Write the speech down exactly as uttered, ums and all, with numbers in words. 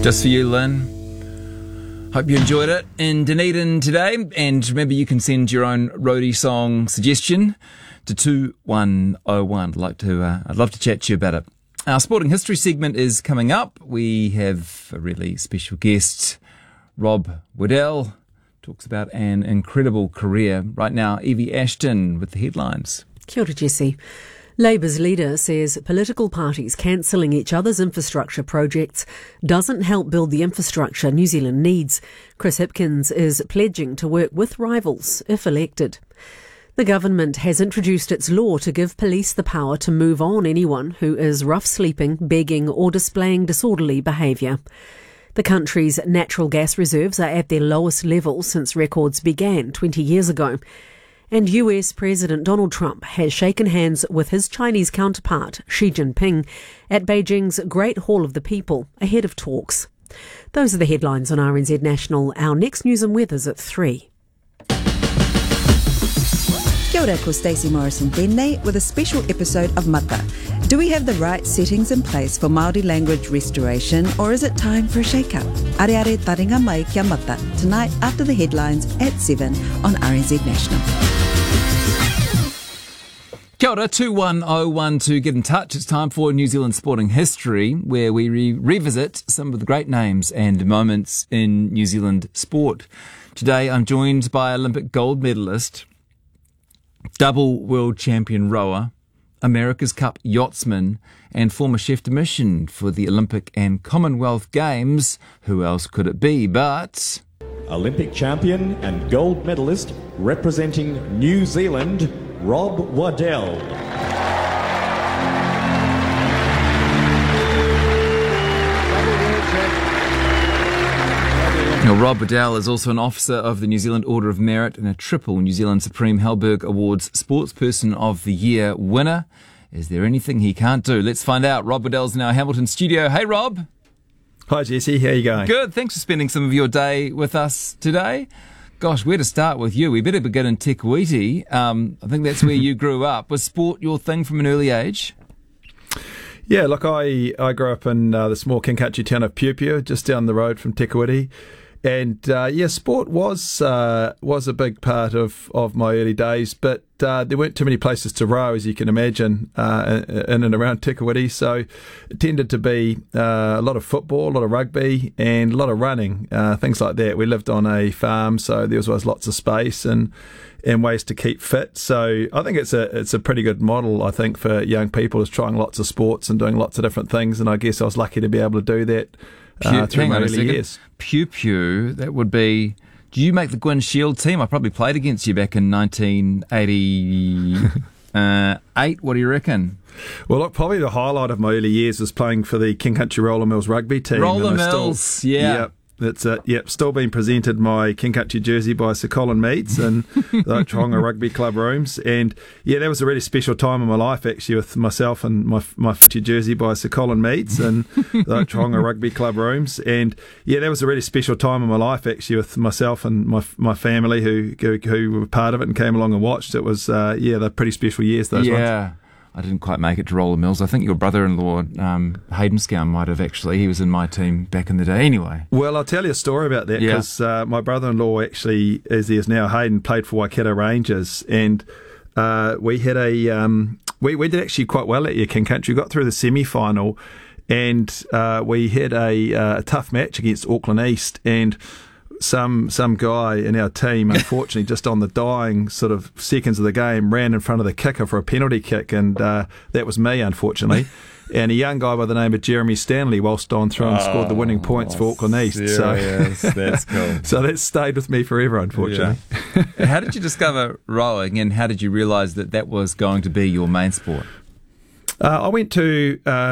Just for you, Lynn. Hope you enjoyed it in Dunedin today. And remember, you can send your own roadie song suggestion to two one oh one. I'd like to, uh, I'd love to chat to you about it. Our sporting history segment is coming up. We have a really special guest, Rob Waddell, talks about an incredible career. Right now, Evie Ashton with the headlines. Kia ora, Jesse. Labour's leader says political parties cancelling each other's infrastructure projects doesn't help build the infrastructure New Zealand needs. Chris Hipkins is pledging to work with rivals if elected. The government has introduced its law to give police the power to move on anyone who is rough sleeping, begging or displaying disorderly behaviour. The country's natural gas reserves are at their lowest level since records began twenty years ago. And U S President Donald Trump has shaken hands with his Chinese counterpart, Xi Jinping, at Beijing's Great Hall of the People, ahead of talks. Those are the headlines on R N Z National. Our next news and weather's at three. Kia ora, ko Stacey Morrison tēnei with a special episode of Mata. Do we have the right settings in place for Māori language restoration, or is it time for a shake-up? Are are taringa mai kia Mata, tonight after the headlines at seven on R N Z National. Kia ora, two one oh one to get in touch. It's time for New Zealand Sporting History, where we re- revisit some of the great names and moments in New Zealand sport. Today I'm joined by Olympic gold medalist, double world champion rower, America's Cup yachtsman, and former chef de mission for the Olympic and Commonwealth Games. Who else could it be but... Olympic champion and gold medalist representing New Zealand, Rob Waddell. Now, Rob Waddell is also an officer of the New Zealand Order of Merit and a triple New Zealand Supreme Halberg Awards Sportsperson of the Year winner. Is there anything he can't do? Let's find out. Rob Waddell's in our Hamilton studio. Hey, Rob. Hi, Jesse. How are you going? Good. Thanks for spending some of your day with us today. Gosh, where to start with you? We better begin in Te Kuiti. Um, I think that's where you grew up. Was sport your thing from an early age? Yeah, look, I, I grew up in uh, the small Kinkatchi town of Piupiu, just down the road from Te Kuiti. And, uh, yeah, sport was uh, was a big part of, of my early days, but uh, there weren't too many places to row, as you can imagine, uh, in and around Te Kuiti. So it tended to be uh, a lot of football, a lot of rugby, and a lot of running, uh, things like that. We lived on a farm, so there was always lots of space and and ways to keep fit. So I think it's a it's a pretty good model, I think, for young people, is trying lots of sports and doing lots of different things. And I guess I was lucky to be able to do that uh, through my early years. Piupiu, that would be... Do you make the Gwyn Shield team? I probably played against you back in nineteen eighty-eight. What do you reckon? Well, look, probably the highlight of my early years was playing for the Kinkatchi Roller Mills rugby team. Roller Mills, still, yeah. Yep, that's it. Yep, still being presented my Kinkatchi jersey by Sir Colin Meads and the Taronga Rugby Club rooms. And, yeah, that was a really special time in my life, actually, with myself and my my jersey by Sir Colin Meads and the Taronga Rugby Club rooms. And, yeah, that was a really special time in my life, actually, with myself and my my family who who, who were part of it and came along and watched. It was, uh, yeah, they're pretty special years, those yeah. ones. Yeah. I didn't quite make it to Roller Mills. I think your brother-in-law, um, Hayden Scown, might have actually. He was in my team back in the day anyway. Well, I'll tell you a story about that, because yeah. uh, my brother-in-law actually, as he is now, Hayden, played for Waikato Rangers, and uh, we had a... Um, we, we did actually quite well at year King Country. We got through the semi-final, and uh, we had a, uh, a tough match against Auckland East, and... Some some guy in our team, unfortunately, just on the dying sort of seconds of the game, ran in front of the kicker for a penalty kick, and uh, that was me, unfortunately. And a young guy by the name of Jeremy Stanley waltzed on through and oh, scored the winning points for Auckland East. Serious. So that's cool. So that stayed with me forever, unfortunately. Yeah. How did you discover rowing, and how did you realise that that was going to be your main sport? Uh, I went to... Uh,